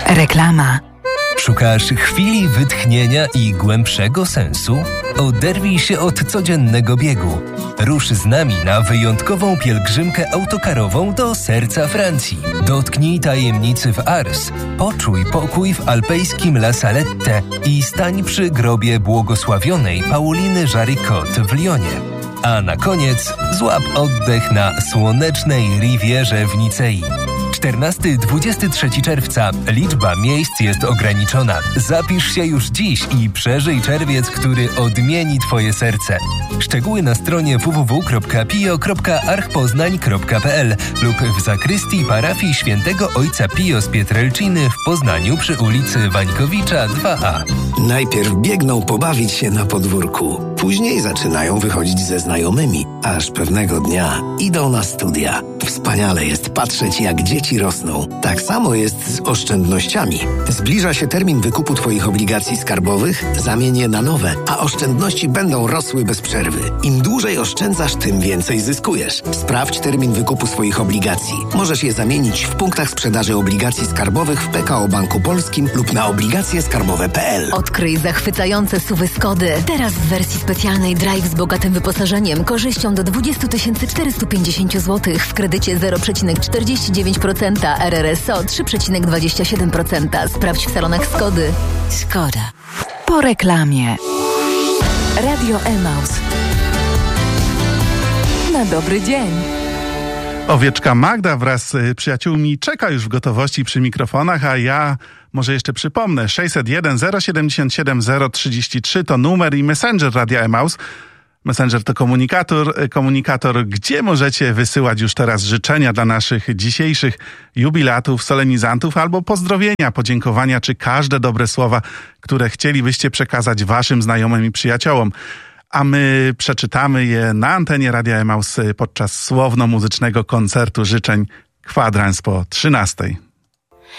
Reklama. Szukasz chwili wytchnienia i głębszego sensu? Oderwij się od codziennego biegu. Rusz z nami na wyjątkową pielgrzymkę autokarową do serca Francji. Dotknij tajemnicy w Ars, poczuj pokój w alpejskim La Salette i stań przy grobie błogosławionej Pauliny Jaricot w Lyonie. A na koniec złap oddech na słonecznej Rivierze w Nicei. 14-23 czerwca. Liczba miejsc jest ograniczona. Zapisz się już dziś i przeżyj czerwiec, który odmieni Twoje serce. Szczegóły na stronie www.pio.archpoznań.pl lub w zakrystii parafii Świętego Ojca Pio z Pietrelciny w Poznaniu przy ulicy Wańkowicza 2A. Najpierw biegną pobawić się na podwórku. Później zaczynają wychodzić ze znajomymi, aż pewnego dnia idą na studia. Wspaniale jest patrzeć, jak dzieci rosną. Tak samo jest z oszczędnościami. Zbliża się termin wykupu Twoich obligacji skarbowych, zamień je na nowe, a oszczędności będą rosły bez przerwy. Im dłużej oszczędzasz, tym więcej zyskujesz. Sprawdź termin wykupu swoich obligacji. Możesz je zamienić w punktach sprzedaży obligacji skarbowych w PKO Banku Polskim lub na obligacjeskarbowe.pl. Odkryj zachwycające SUV-y Skody. Teraz w wersji specjalnej Drive z bogatym wyposażeniem, korzyścią do 20 450 zł w kredycie 0,49%, RRSO 3,27%. Sprawdź w salonach Skody. Skoda. Po reklamie. Radio Emaus. Na dobry dzień. Owieczka Magda wraz z przyjaciółmi czeka już w gotowości przy mikrofonach, a ja może jeszcze przypomnę, 601 077 033 to numer i Messenger Radia Emaus. Messenger to komunikator, gdzie możecie wysyłać już teraz życzenia dla naszych dzisiejszych jubilatów, solenizantów albo pozdrowienia, podziękowania czy każde dobre słowa, które chcielibyście przekazać waszym znajomym i przyjaciołom. A my przeczytamy je na antenie Radia Emaus podczas słowno-muzycznego koncertu życzeń Kwadrans po 13.